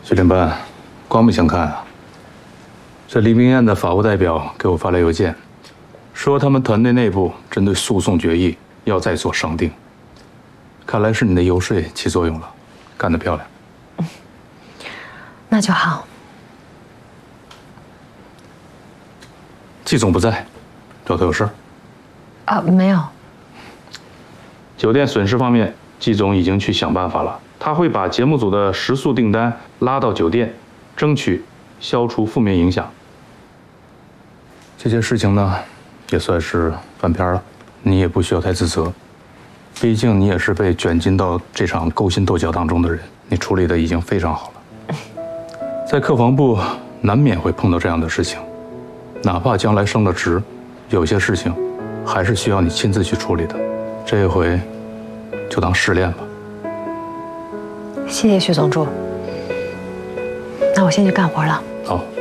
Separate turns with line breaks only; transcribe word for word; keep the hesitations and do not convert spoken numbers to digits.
九点半，刮目相看啊！这黎明燕的法务代表给我发来邮件，说他们团队内部针对诉讼决议要再做商定。看来是你的游说起作用了，干得漂亮。
嗯，那就好。
季总不在，找他有事儿？
啊，没有。
酒店损失方面，季总已经去想办法了。他会把节目组的食宿订单拉到酒店，争取消除负面影响。这件事情呢，也算是翻篇了，你也不需要太自责。毕竟你也是被卷进到这场勾心斗角当中的人，你处理的已经非常好了。在客房部难免会碰到这样的事情，哪怕将来升了职，有些事情还是需要你亲自去处理的。这一回就当试炼吧。
谢谢徐总助，那我先去干活了。
好。